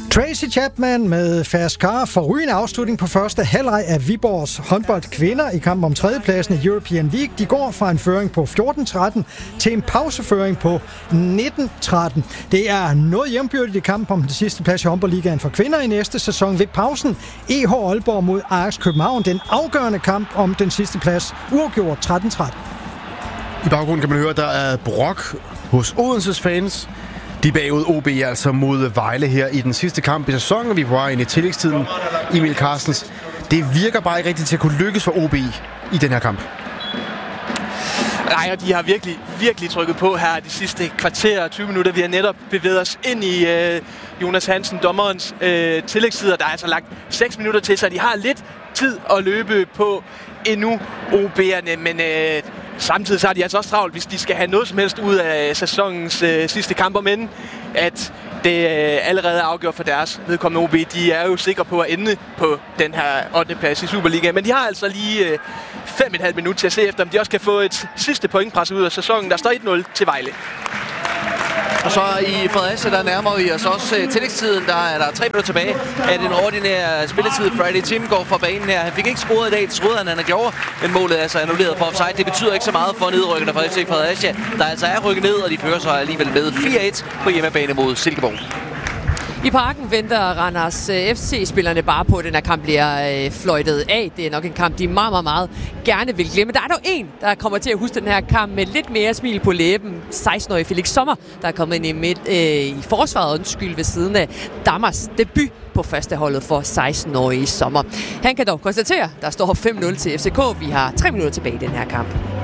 Tracy Chapman med Fast Car får rygende afslutning på første halvleg af Viborgs håndboldkvinder i kampen om tredjepladsen i European League. De går fra en føring på 14-13 til en pauseføring på 19-13. Det er noget jævnbyrdigt i kampen om den sidste plads i håndboldligaen for kvinder i næste sæson. Ved pausen EH Aalborg mod Ajax København. Den afgørende kamp om den sidste plads uafgjort 13-13. I baggrunden kan man høre, at der er brok hos Odenses fans. De bagud OB altså mod Vejle her i den sidste kamp i sæsonen. Vi er på vej ind i tillægstiden. Emil Carstens. Det virker bare ikke rigtigt til at kunne lykkes for OB i den her kamp. Nej, og de har virkelig trykket på her de sidste kvarter og 20 minutter. Vi har netop bevæget os ind i Jonas Hansen, dommerens tillægstid. Der er altså lagt 6 minutter til, så de har lidt tid at løbe på endnu OB'erne, men samtidig så har de altså også travlt, hvis de skal have noget som helst ud af sæsonens sidste kamper, men at det allerede er afgjort for deres vedkommende OB. De er jo sikre på at ende på den her 8. plads i Superligaen, men de har altså lige 5,5 minutter til at se efter, om de også kan få et sidste pointpres ud af sæsonen. Der står 1-0 til Vejle. Og så i Fredericia, der nærmer vi os også tillægstiden. Der er der 3 minutter tilbage af den ordinære spilletid. Friday Tim går fra banen her. Han fik ikke scoret i dag, det troede han gjorde, men målet er altså annulleret for offside. Det betyder ikke så meget for nedrykkerne fra FC Fredericia, der altså er rykket ned, og de fører sig alligevel med 4-1 på hjemmebane mod Silkeborg. I Parken venter Randers FC-spillerne bare på, at den her kamp bliver fløjtet af. Det er nok en kamp, de meget gerne vil glemme. Der er dog en, der kommer til at huske den her kamp med lidt mere smil på læben. 16-årige Felix Sommer, der er kommet ind i forsvaret, ved siden af Dammers debut på førsteholdet for 16-årige Sommer. Han kan dog konstatere, der står 5-0 til FCK. Vi har 3 minutter tilbage i den her kamp.